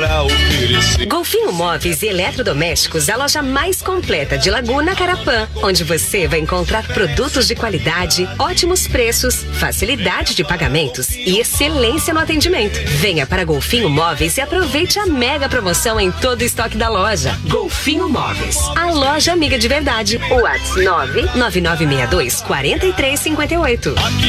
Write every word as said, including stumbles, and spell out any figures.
pra oferecer. Golfinho Móveis e Eletrodomésticos, a loja mais completa de Laguna Carapã, onde você vai encontrar produtos de qualidade, ótimos preços, facilidade de pagamentos e excelência no atendimento. Venha para Golfinho Móveis e aproveite a mega promoção em todo o estoque da loja. Golfinho Móveis, a loja amiga de verdade. WhatsApp nove nove nove seis dois quatro três cinco oito.